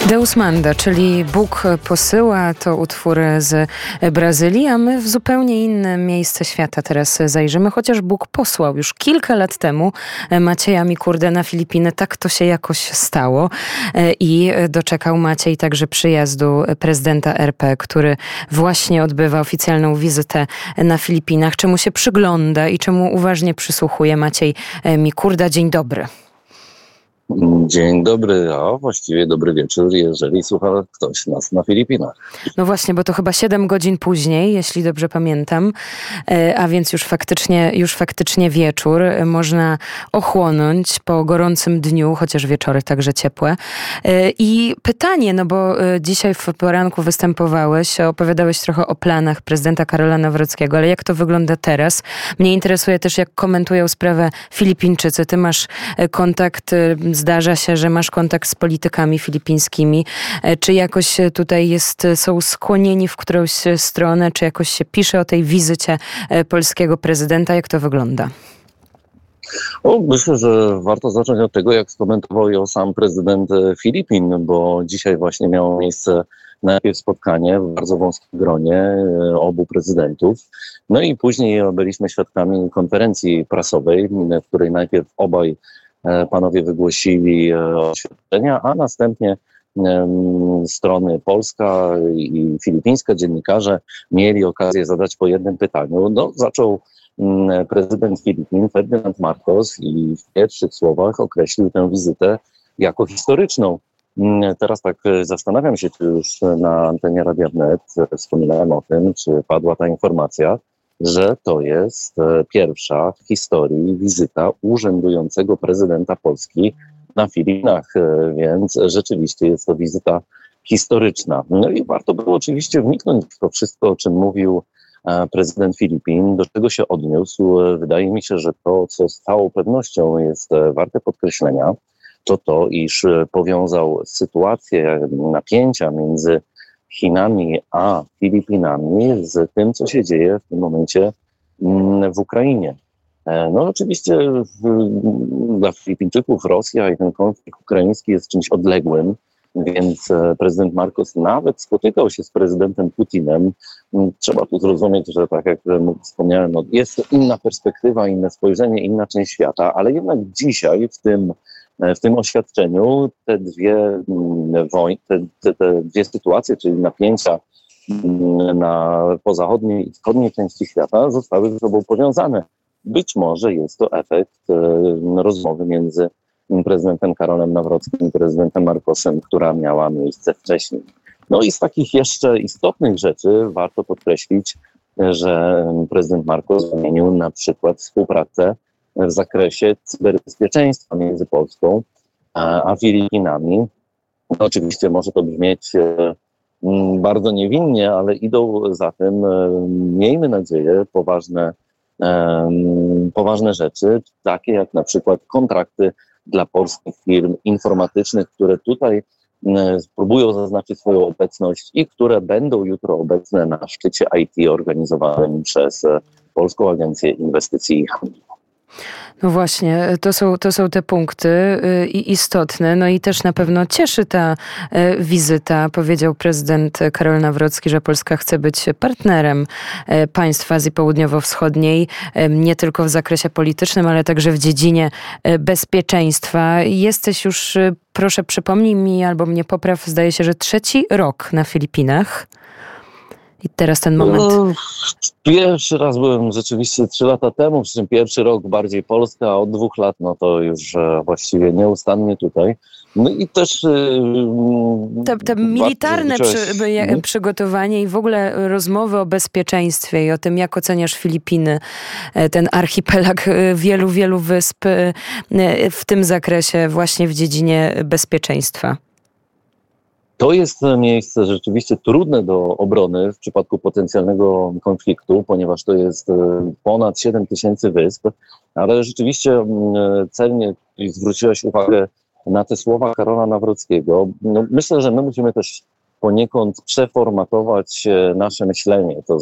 Deus Manda, czyli Bóg posyła, to utwór z Brazylii, a my w zupełnie inne miejsce świata teraz zajrzymy, chociaż Bóg posłał już kilka lat temu Macieja Mikurdę na Filipiny. Tak to się jakoś stało i doczekał Maciej także przyjazdu prezydenta RP, który właśnie odbywa oficjalną wizytę na Filipinach. Czemu się przygląda i czemu uważnie przysłuchuje Maciej Mikurda? Dzień dobry. Dzień dobry, a właściwie dobry wieczór, jeżeli słucha ktoś nas na Filipinach. No właśnie, bo to chyba 7 godzin później, jeśli dobrze pamiętam, a więc już faktycznie wieczór. Można ochłonąć po gorącym dniu, chociaż wieczory także ciepłe. I pytanie, no bo dzisiaj w poranku występowałeś, opowiadałeś trochę o planach prezydenta Karola Nawrockiego, ale jak to wygląda teraz? Mnie interesuje też, jak komentują sprawę Filipińczycy. Ty masz kontakt, zdarza się, że masz kontakt z politykami filipińskimi. Czy jakoś tutaj są skłonieni w którąś stronę, czy jakoś się pisze o tej wizycie polskiego prezydenta? Jak to wygląda? Myślę, że warto zacząć od tego, jak skomentował ją sam prezydent Filipin, bo dzisiaj właśnie miało miejsce najpierw spotkanie w bardzo wąskim gronie obu prezydentów. No i później byliśmy świadkami konferencji prasowej, w której najpierw obaj panowie wygłosili oświadczenia, a następnie strony polska i filipińska, dziennikarze mieli okazję zadać po jednym pytaniu. No, zaczął prezydent Filipin, Ferdynand Marcos, i w pierwszych słowach określił tę wizytę jako historyczną. Teraz tak zastanawiam się, czy już na antenie Radia Wnet wspominałem o tym, czy padła ta informacja, że to jest pierwsza w historii wizyta urzędującego prezydenta Polski na Filipinach, więc rzeczywiście jest to wizyta historyczna. No i warto było oczywiście wniknąć w to wszystko, o czym mówił prezydent Filipin, do czego się odniósł. Wydaje mi się, że to, co z całą pewnością jest warte podkreślenia, to, iż powiązał sytuację napięcia między Chinami a Filipinami z tym, co się dzieje w tym momencie w Ukrainie. No oczywiście dla Filipińczyków Rosja i ten konflikt ukraiński jest czymś odległym, więc prezydent Marcos nawet spotykał się z prezydentem Putinem. Trzeba tu zrozumieć, że tak jak wspomniałem, no jest to inna perspektywa, inne spojrzenie, inna część świata, ale jednak dzisiaj w tym oświadczeniu te dwie sytuacje, czyli napięcia po zachodniej i wschodniej części świata, zostały ze sobą powiązane. Być może jest to efekt rozmowy między prezydentem Karolem Nawrockim i prezydentem Marcosem, która miała miejsce wcześniej. No i z takich jeszcze istotnych rzeczy warto podkreślić, że prezydent Marcos wymienił na przykład współpracę w zakresie cyberbezpieczeństwa między Polską a Filipinami. No, oczywiście może to brzmieć bardzo niewinnie, ale idą za tym, miejmy nadzieję, poważne rzeczy, takie jak na przykład kontrakty dla polskich firm informatycznych, które tutaj spróbują zaznaczyć swoją obecność i które będą jutro obecne na szczycie IT organizowanym przez Polską Agencję Inwestycji i Handlu. No właśnie, to są te punkty istotne. No i też na pewno cieszy ta wizyta. Powiedział prezydent Karol Nawrocki, że Polska chce być partnerem państw Azji Południowo-Wschodniej, nie tylko w zakresie politycznym, ale także w dziedzinie bezpieczeństwa. Jesteś już, proszę przypomnij mi albo mnie popraw, zdaje się, że 3. rok na Filipinach. I teraz ten moment. No, pierwszy raz byłem rzeczywiście 3 lata temu, przy czym pierwszy rok bardziej Polska, a od 2 lat no to już właściwie nieustannie tutaj. No i też te militarne przygotowanie i w ogóle rozmowy o bezpieczeństwie i o tym, jak oceniasz Filipiny, ten archipelag wielu wysp w tym zakresie właśnie w dziedzinie bezpieczeństwa. To jest miejsce rzeczywiście trudne do obrony w przypadku potencjalnego konfliktu, ponieważ to jest ponad 7 000 wysp, ale rzeczywiście celnie zwróciłaś uwagę na te słowa Karola Nawrockiego. No, myślę, że my musimy też poniekąd przeformatować nasze myślenie. To